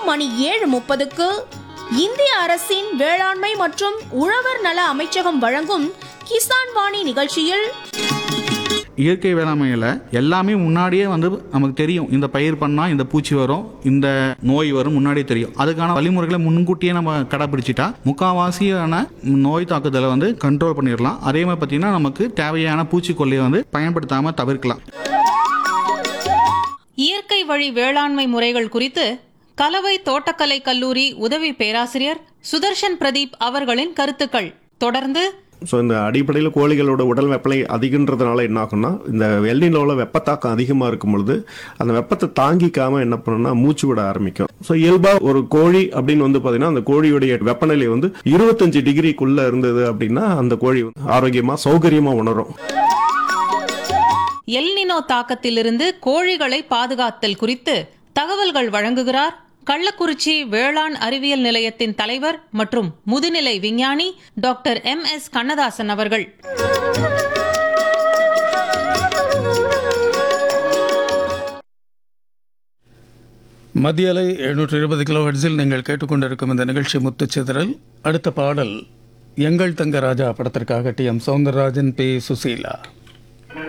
மணி 7:30க்கு இந்திய அரசின் வேளாண்மை மற்றும் உழவர் நல அமைச்சகம் வழங்கும் கிசான் வாணி நிகழ்ச்சியில் இயற்கை வேளாண்மையில் எல்லாமே முன்னாடியே நமக்கு தெரியும். இந்த பயிர் பண்ணால் இந்த பூச்சி வரும், இந்த நோய் வரும், முன்னாடியே தெரியும். அதுக்கான வழிமுறைகளை முன்கூட்டியே நம்ம கடைப்பிடிச்சிட்டா முக்கால்வாசியான நோய் தாக்குதலை கண்ட்ரோல் பண்ணிடலாம். அதே மாதிரி பார்த்தீங்கன்னா நமக்கு தேவையான பூச்சிக்கொல்லியை பயன்படுத்தாமல் தவிர்க்கலாம். இயற்கை வழி வேளாண்மை முறைகள் குறித்து கலவை தோட்டக்கலை கல்லூரி உதவி பேராசிரியர் சுதர்ஷன் பிரதீப் அவர்களின் கருத்துக்கள். தொடர்ந்து ஸோ இந்த அடிப்படையில் கோழிகளோட உடல் வெப்பநிலை அதிகன்றதுனால என்ன ஆகும்னா, இந்த எல்னினோவில் வெப்பத்தாக்கம் அதிகமாக இருக்கும் பொழுது அந்த வெப்பத்தை தாங்கிக்காமல் என்ன பண்ணணும்னா மூச்சு விட ஆரம்பிக்கும். ஸோ இயல்பாக ஒரு கோழி அப்படின்னு பார்த்தீங்கன்னா அந்த கோழியுடைய வெப்பநிலை 25 டிகிரிக்குள்ளே இருந்தது அப்படின்னா அந்த கோழி ஆரோக்கியமாக சௌகரியமாக உணரும். எல்னினோ தாக்கத்திலிருந்து கோழிகளை பாதுகாத்தல் குறித்து தகவல்கள் வழங்குகிறார் கள்ளக்குறிச்சி வேளாண் அறிவியல் நிலையத்தின் தலைவர் மற்றும் முதுநிலை விஞ்ஞானி டாக்டர் MS கண்ணதாசன் அவர்கள். மத்திய அலை 720 கிலோஹெர்ட்ஸில் நீங்கள் கேட்டுக்கொண்டிருக்கும் இந்த நிகழ்ச்சி முத்துச்சிதறல். அடுத்த பாடல் எங்கள் தங்க ராஜா படத்திற்காக TM சௌந்தரராஜன், P. சுசீலா.